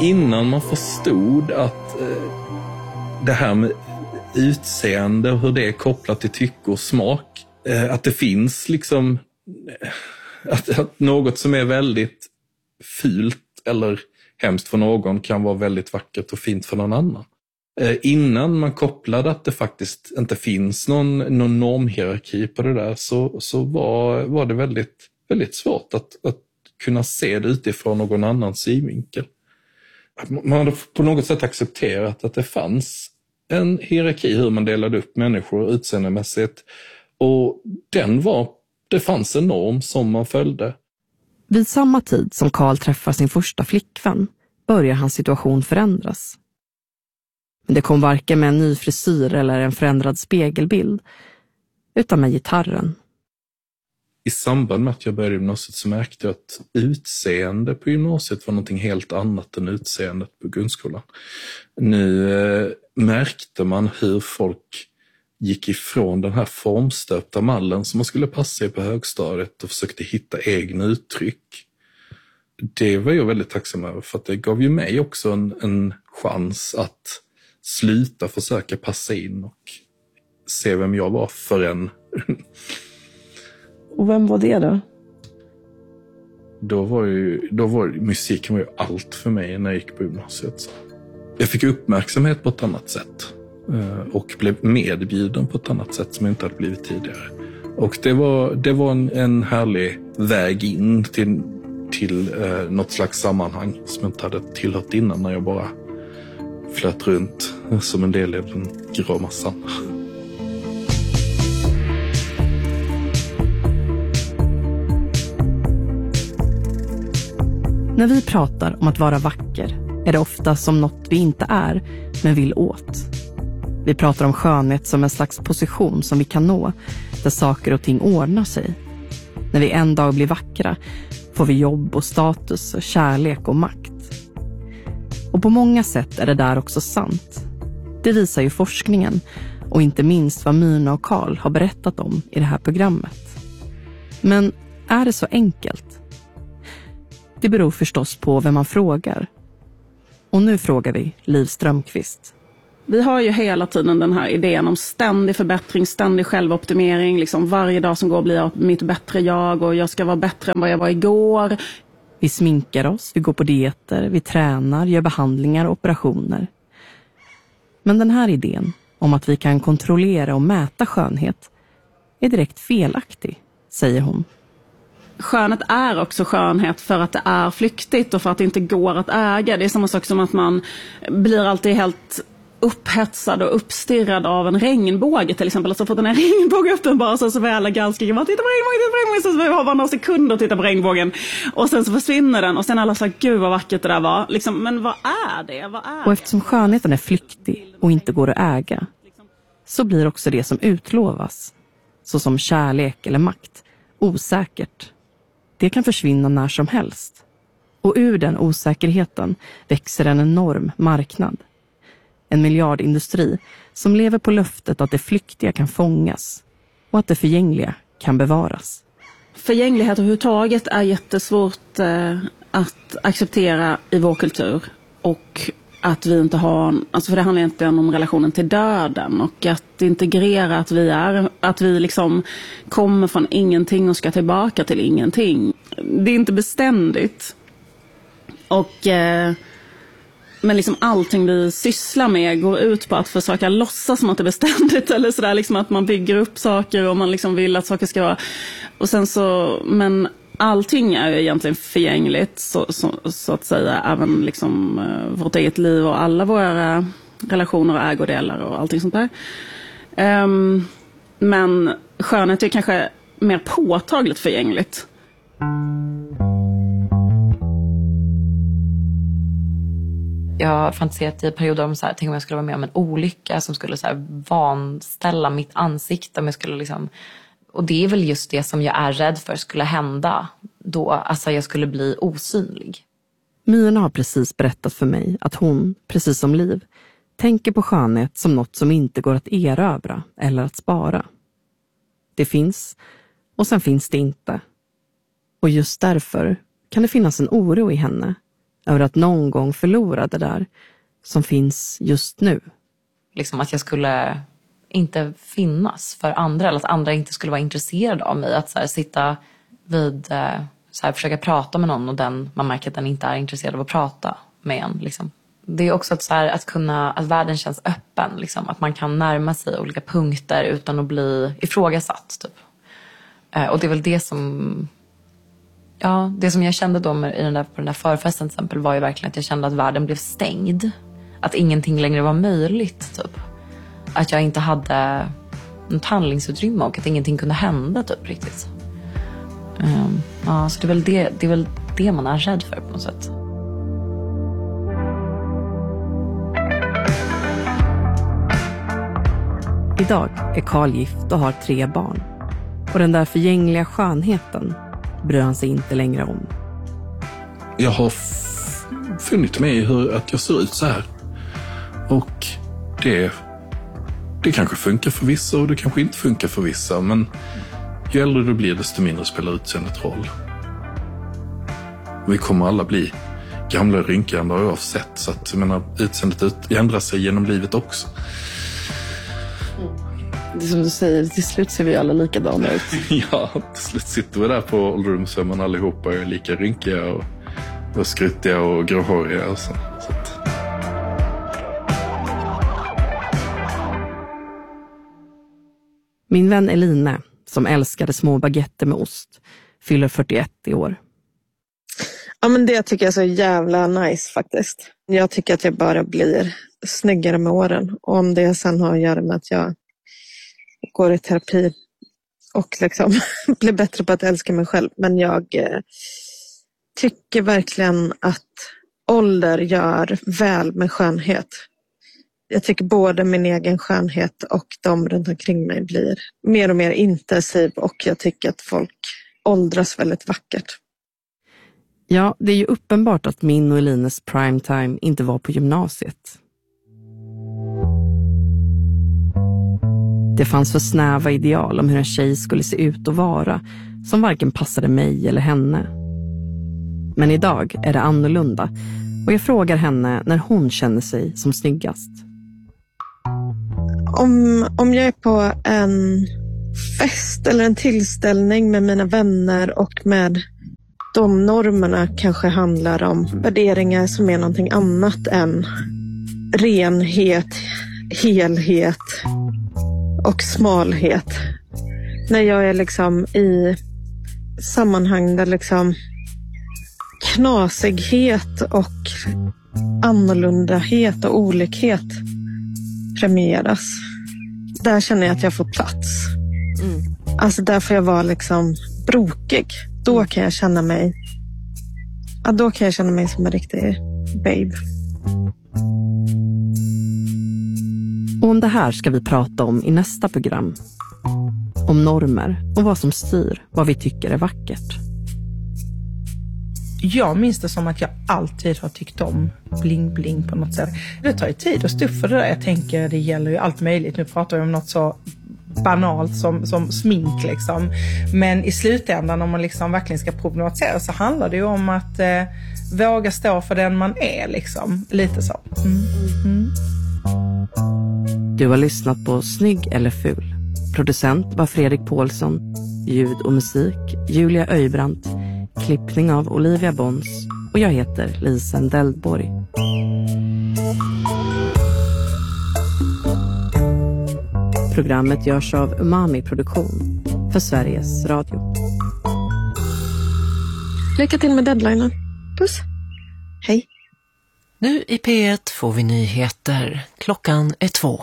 innan man förstod att det här med utseende och hur det är kopplat till tycke och smak, att det finns liksom att något som är väldigt fult eller hemskt för någon kan vara väldigt vackert och fint för någon annan. Innan man kopplade att det faktiskt inte finns någon normhierarki på det där, så var det väldigt, väldigt svårt att kunna se det utifrån någon annans synvinkel. Man hade på något sätt accepterat att det fanns en hierarki hur man delade upp människor utseendemässigt, och det fanns en norm som man följde. Vid samma tid som Carl träffar sin första flickvän börjar hans situation förändras. Men det kom varken med en ny frisyr eller en förändrad spegelbild, utan med gitarren. I samband med att jag började gymnasiet så märkte jag att utseende på gymnasiet var någonting helt annat än utseendet på grundskolan. Nu märkte man hur folk gick ifrån den här formstöpta mallen som man skulle passa i på högstadiet och försökte hitta egna uttryck. Det var jag väldigt tacksam över, för att det gav ju mig också en chans att sluta försöka passa in och se vem jag var för en. Och vem var det då? Då var musiken var ju allt för mig när jag gick på gymnasiet. Jag fick uppmärksamhet på ett annat sätt och blev medbjuden på ett annat sätt som jag inte hade blivit tidigare. Och det var en härlig väg in till något slags sammanhang som jag inte hade tillhört innan, när jag bara flöt runt som en del av den grå massan. När vi pratar om att vara vacker är det ofta som något vi inte är, men vill åt. Vi pratar om skönhet som en slags position som vi kan nå, där saker och ting ordnar sig. När vi en dag blir vackra får vi jobb och status och kärlek och makt. Och på många sätt är det där också sant. Det visar ju forskningen, och inte minst vad Myrna och Carl har berättat om i det här programmet. Men är det så enkelt? Det beror förstås på vem man frågar. Och nu frågar vi Liv Strömqvist. Vi har ju hela tiden den här idén om ständig förbättring, ständig självoptimering. Liksom varje dag som går blir jag mitt bättre jag, och jag ska vara bättre än vad jag var igår. Vi sminkar oss, vi går på dieter, vi tränar, gör behandlingar och operationer. Men den här idén om att vi kan kontrollera och mäta skönhet är direkt felaktig, säger hon. Skönhet är också skönhet för att det är flyktigt och för att det inte går att äga. Det är samma sak som att man blir alltid helt upphetsad och uppstirrad av en regnbåge till exempel. Så fort den här regnbågen uppenbar så är alla ganska titta på regnbågen, så har man några sekunder att titta på regnbågen och sen så försvinner den och sen alla säger gud vad vackert det där var. Liksom, men vad är det? Och eftersom skönheten är flyktig och inte går att äga, så blir också det som utlovas, såsom kärlek eller makt, osäkert. Det kan försvinna när som helst. Och ur den osäkerheten växer en enorm marknad. En miljardindustri som lever på löftet att det flyktiga kan fångas och att det förgängliga kan bevaras. Förgänglighet överhuvudtaget är jättesvårt att acceptera i vår kultur. Och att vi inte har, alltså för det handlar egentligen om relationen till döden, och att integrera att vi liksom kommer från ingenting och ska tillbaka till ingenting. Det är inte beständigt. Och men liksom allting vi sysslar med går ut på att försöka låtsas som att det är beständigt, eller sådär, liksom att man bygger upp saker och man liksom vill att saker ska vara, och sen så, men allting är ju egentligen förgängligt så att säga, även liksom vårt eget liv och alla våra relationer och ägodelar och allting sånt där. Men skönhet är kanske mer påtagligt förgängligt. Jag har fantiserat i perioder om så här, tänk om jag skulle vara med om en olycka som skulle så här vanställa mitt ansikte, om jag skulle liksom, och det är väl just det som jag är rädd för skulle hända då, alltså jag skulle bli osynlig. Myrna har precis berättat för mig att hon, precis som Liv, tänker på skönhet som något som inte går att erövra eller att spara. Det finns, och sen finns det inte. Och just därför kan det finnas en oro i henne över att någon gång förlora det där som finns just nu. Liksom att jag skulle inte finnas för andra, eller att andra inte skulle vara intresserade av mig. Att så här, sitta vid, så här, försöka prata med någon och man märker att den inte är intresserad av att prata med en. Liksom. Det är också att världen känns öppen. Liksom. Att man kan närma sig olika punkter utan att bli ifrågasatt. Typ. Och det är väl det som... Ja, det som jag kände då på den där förfesten till exempel var ju verkligen att jag kände att världen blev stängd. Att ingenting längre var möjligt, typ. Att jag inte hade något handlingsutrymme och att ingenting kunde hända, typ, riktigt. Ja, så det är väl det man är rädd för på något sätt. Idag är Carl gift och har 3 barn. Och den där förgängliga skönheten bryr han sig inte längre om. Jag har funnit mig i att jag ser ut så här. Och det kanske funkar för vissa och det kanske inte funkar för vissa. Men ju äldre du blir desto mindre spelar utseendet roll. Vi kommer alla bli gamla och rynkande oavsett. Så att, jag menar, utseendet ändrar sig genom livet också. Det är som du säger, till slut ser vi alla likadana ut. Ja, till slut sitter vi där på ålderdomshemmen allihopa och är lika rynkiga och skruttiga och gråhåriga. Och så att... Min vän Eline, som älskade små baguetter med ost, fyller 41 i år. Ja, men det tycker jag är så jävla nice faktiskt. Jag tycker att jag bara blir snyggare med åren. Och om det sen har att göra med att jag går i terapi och liksom blir bättre på att älska mig själv. Men jag tycker verkligen att ålder gör väl med skönhet. Jag tycker både min egen skönhet och de runt omkring mig blir mer och mer intensiv. Och jag tycker att folk åldras väldigt vackert. Ja, det är ju uppenbart att min och Elines primetime inte var på gymnasiet. Det fanns för snäva ideal om hur en tjej skulle se ut och vara som varken passade mig eller henne. Men idag är det annorlunda och jag frågar henne när hon känner sig som snyggast. Om jag är på en fest eller en tillställning med mina vänner och med de normerna kanske handlar om värderingar som är någonting annat än renhet, helhet och smalhet. När jag är liksom i sammanhang där liksom knasighet och annorlundahet och olikhet premieras. Där känner jag att jag får plats. Alltså där får jag vara liksom brokig. Då kan jag känna mig som en riktig babe. Och om det här ska vi prata om i nästa program. Om normer och vad som styr vad vi tycker är vackert. Jag minns det som att jag alltid har tyckt om bling-bling på något sätt. Det tar ju tid att stå för det där. Jag tänker det gäller ju allt möjligt. Nu pratar vi om något så banalt som smink liksom. Men i slutändan om man liksom verkligen ska problematisera så handlar det ju om att våga stå för den man är liksom. Lite så. Du har lyssnat på Snygg eller ful. Producent var Fredrik Paulsson. Ljud och musik Julia Öjbrandt. Klippning av Olivia Bons. Och jag heter Lisen Deldborg. Programmet görs av Umami Produktion för Sveriges Radio. Lycka till med deadlinen. Puss. Hej. Nu i P1 får vi nyheter. Klockan är 2.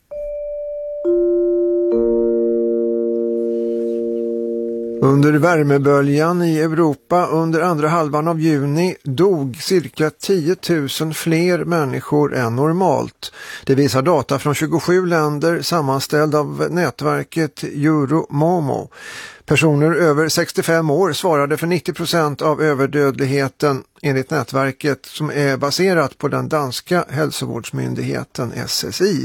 Under värmeböljan i Europa under andra halvan av juni dog cirka 10 000 fler människor än normalt. Det visar data från 27 länder sammanställd av nätverket Euromomo. Personer över 65 år svarade för 90% av överdödligheten enligt nätverket som är baserat på den danska hälsovårdsmyndigheten SSI.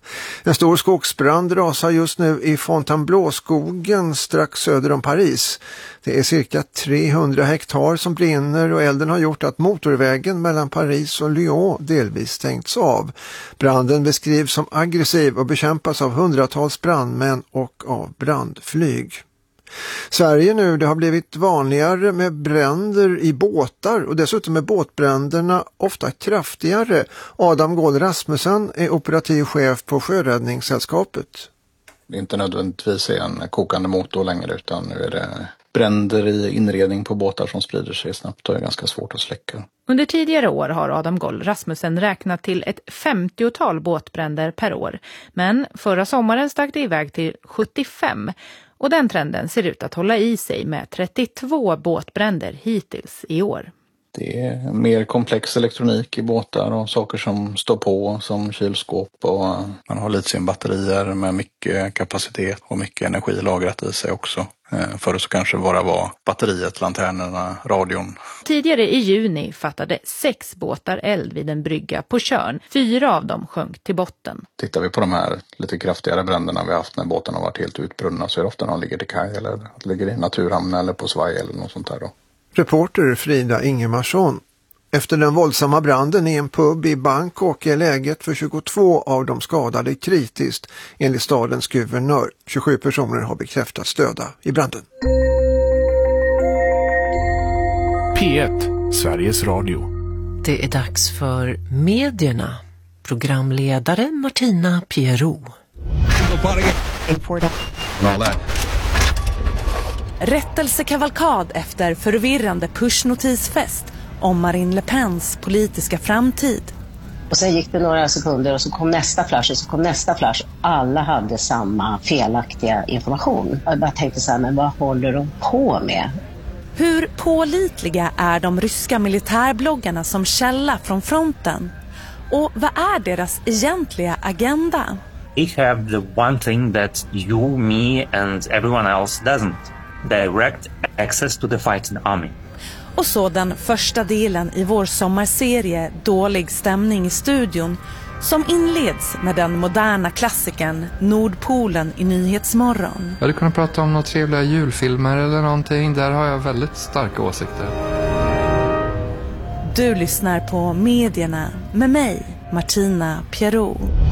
En stor skogsbrand rasar just nu i Fontainebleau-skogen strax söder om Paris. Det är cirka 300 hektar som brinner och elden har gjort att motorvägen mellan Paris och Lyon delvis stängts av. Branden beskrivs som aggressiv och bekämpas av hundratals brandmän och av brandflyg. Sverige nu, det har blivit vanligare med bränder i båtar och dessutom är båtbränderna ofta kraftigare. Adam Gård Rasmussen är operativ chef på Sjöräddningssällskapet. Det är inte nödvändigtvis en kokande motor längre, utan nu är det bränder i inredning på båtar som sprider sig snabbt och är ganska svårt att släcka. Under tidigare år har Adam Gård Rasmussen räknat till ett 50-tal båtbränder per år. Men förra sommaren stack det iväg till 75. Och den trenden ser ut att hålla i sig med 32 båtbränder hittills i år. Det är mer komplex elektronik i båtar och saker som står på som kylskåp, och man har litiumbatterier med mycket kapacitet och mycket energi lagrat i sig också. Förr så kanske bara var batteriet, lanternerna, radion. Tidigare i juni fattade 6 båtar eld vid en brygga på Tjörn. 4 av dem sjönk till botten. Tittar vi på de här lite kraftigare bränderna vi haft när båtarna har varit helt utbrunna, så är det ofta när de ligger till kaj eller att ligger i naturhamn eller på svaj eller något sånt där då. Reporter Frida Ingemarsson. Efter den våldsamma branden i en pub i Bangkok är läget för 22 av de skadade kritiskt, enligt stadens guvernör. 27 personer har bekräftats döda i branden. P1, Sveriges Radio. Det är dags för medierna. Programledare Martina Pierrot. Rättelsekavalkad efter förvirrande pushnotisfest om Marine Le Pens politiska framtid. Och sen gick det några sekunder och så kom nästa flash och så kom nästa flash. Alla hade samma felaktiga information. Jag bara tänkte så här, men vad håller de på med? Hur pålitliga är de ryska militärbloggarna som källa från fronten? Och vad är deras egentliga agenda? I have the one thing that you, me and everyone else doesn't. Direct access to the fighting army. Och så den första delen i vår sommarserie Dålig stämning i studion, som inleds med den moderna klassikern Nordpolen i Nyhetsmorgon. Jag hade kunnat prata om några trevliga julfilmer eller någonting. Där har jag väldigt starka åsikter. Du lyssnar på Medierna med mig, Martina Pierrot.